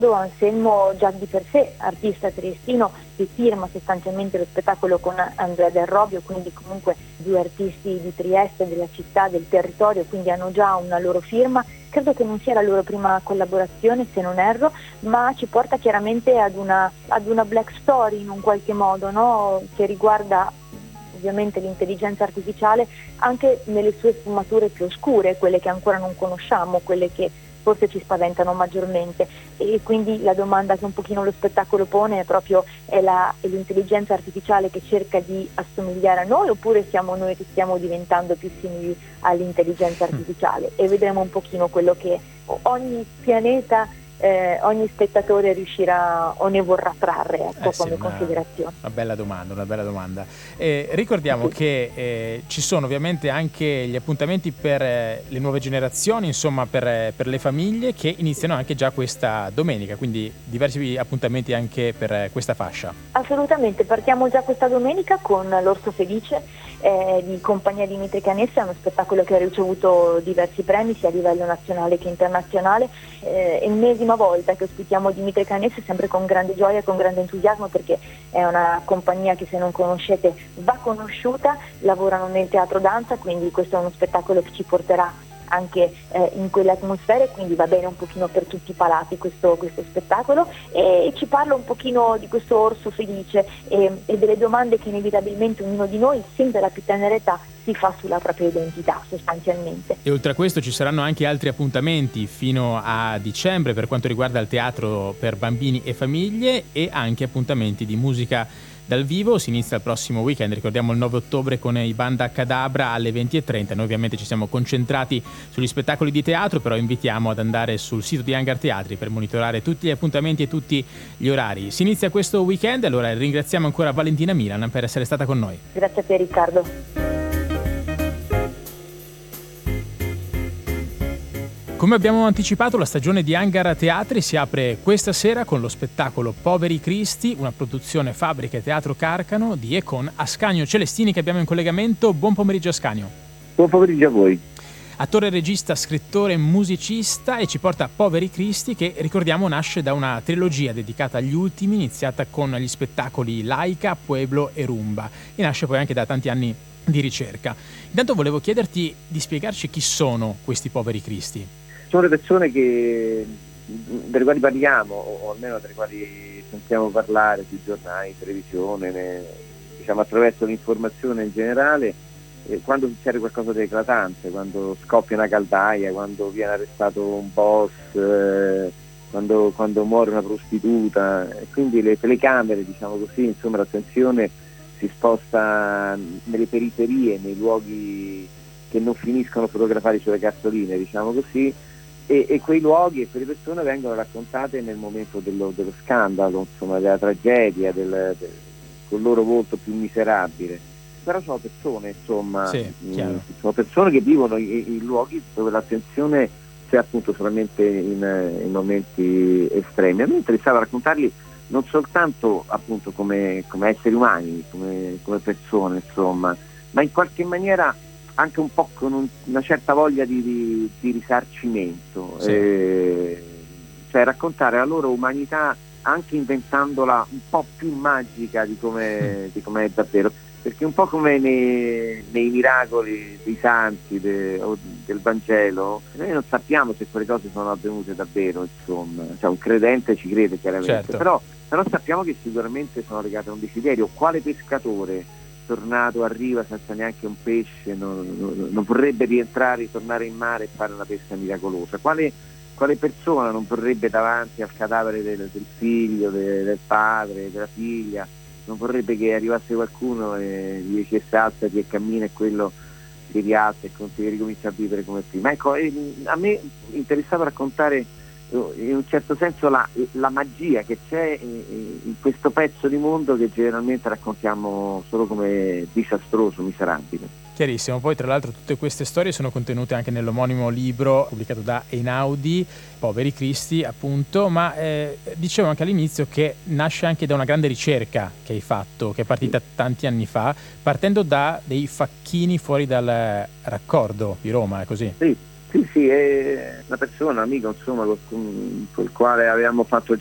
Anselmo già di per sé, artista triestino, che firma sostanzialmente lo spettacolo con Andrea Del Robbio, quindi comunque due artisti di Trieste, della città, del territorio, quindi hanno già una loro firma. Credo che non sia la loro prima collaborazione, se non erro, ma ci porta chiaramente ad una black story in un qualche modo, no? Che riguarda ovviamente l'intelligenza artificiale anche nelle sue sfumature più oscure, quelle che ancora non conosciamo, quelle che forse ci spaventano maggiormente, e quindi la domanda che un pochino lo spettacolo pone è proprio è l'intelligenza artificiale che cerca di assomigliare a noi, oppure siamo noi che stiamo diventando più simili all'intelligenza artificiale, e vedremo un pochino quello che ogni pianeta, ogni spettatore riuscirà o ne vorrà trarre, ecco, Sì, come considerazione. una bella domanda. Ricordiamo che ci sono ovviamente anche gli appuntamenti per le nuove generazioni, insomma per le famiglie, che iniziano anche già questa domenica, quindi diversi appuntamenti anche per questa fascia. Assolutamente, partiamo già questa domenica con L'Orso Felice di Compagnia Dimitri Canessa, è uno spettacolo che ha ricevuto diversi premi sia a livello nazionale che internazionale. Ennesima volta che ospitiamo Dimitri Canessa, sempre con grande gioia e con grande entusiasmo, perché è una compagnia che, se non conoscete, va conosciuta, lavorano nel teatro danza, quindi questo è uno spettacolo che ci porterà anche in quelle atmosfere, quindi va bene un pochino per tutti i palati questo spettacolo, e ci parla un pochino di questo orso felice e delle domande che inevitabilmente ognuno di noi, sin dalla più tenera età, si fa sulla propria identità, sostanzialmente. E oltre a questo ci saranno anche altri appuntamenti fino a dicembre per quanto riguarda il teatro per bambini e famiglie, e anche appuntamenti di musica dal vivo. Si inizia il prossimo weekend, ricordiamo il 9 ottobre con i Banda Cadabra alle 20:30. Noi ovviamente ci siamo concentrati sugli spettacoli di teatro, però invitiamo ad andare sul sito di Hangar Teatri per monitorare tutti gli appuntamenti e tutti gli orari. Si inizia questo weekend, allora ringraziamo ancora Valentina Milan per essere stata con noi. Grazie a te, Riccardo. Come abbiamo anticipato, la stagione di Hangar Teatri si apre questa sera con lo spettacolo Poveri Cristi, una produzione Fabbrica Teatro Carcano di e con Ascanio Celestini, che abbiamo in collegamento. Buon pomeriggio, Ascanio. Buon pomeriggio a voi. Attore, regista, scrittore, musicista, e ci porta a Poveri Cristi, che ricordiamo nasce da una trilogia dedicata agli ultimi, iniziata con gli spettacoli Laica, Pueblo e Rumba, e nasce poi anche da tanti anni di ricerca. Intanto volevo chiederti di spiegarci chi sono questi Poveri Cristi. Sono le persone delle quali parliamo, o almeno delle quali sentiamo parlare sui giornali, in televisione, diciamo attraverso l'informazione in generale, quando succede qualcosa di eclatante, quando scoppia una caldaia, quando viene arrestato un boss, quando muore una prostituta, e quindi le telecamere, diciamo così, insomma l'attenzione si sposta nelle periferie, nei luoghi che non finiscono a fotografare sulle cartoline, diciamo così, e quei luoghi e quelle persone vengono raccontate nel momento dello scandalo, insomma, della tragedia, col loro volto più miserabile. Però sono persone, insomma, sì, sono persone che vivono in luoghi dove l'attenzione c'è appunto solamente in momenti estremi. A me interessava raccontarli non soltanto appunto come esseri umani, come persone, insomma, ma in qualche maniera anche un po' con una certa voglia di risarcimento, sì. Cioè raccontare la loro umanità anche inventandola un po' più magica di come è davvero, perché un po' come nei miracoli dei santi o del Vangelo, noi non sappiamo se quelle cose sono avvenute davvero, insomma, cioè un credente ci crede chiaramente, certo. però sappiamo che sicuramente sono legate a un desiderio. Quale pescatore tornato a riva senza neanche un pesce non vorrebbe ritornare in mare e fare una pesca miracolosa? Quale persona non vorrebbe davanti al cadavere del figlio, del padre, della figlia, non vorrebbe che arrivasse qualcuno e gli dicesse alzati e cammina, e quello si rialza e ricomincia a vivere come prima? Ecco, a me interessava raccontare in un certo senso la magia che c'è in questo pezzo di mondo che generalmente raccontiamo solo come disastroso, miserabile. Chiarissimo, poi tra l'altro tutte queste storie sono contenute anche nell'omonimo libro pubblicato da Einaudi, Poveri Cristi appunto, ma dicevo anche all'inizio che nasce anche da una grande ricerca che hai fatto, che è partita tanti anni fa, partendo da dei facchini fuori dal raccordo di Roma, è così? Sì, Sì, è una persona, un amico, insomma, col quale avevamo fatto